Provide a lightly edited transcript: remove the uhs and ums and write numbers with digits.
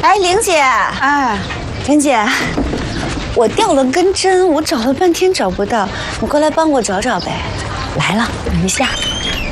哎，玲姐，哎，玲姐，我掉了根针，我找了半天找不到，你过来帮我找找呗。来了，等一下。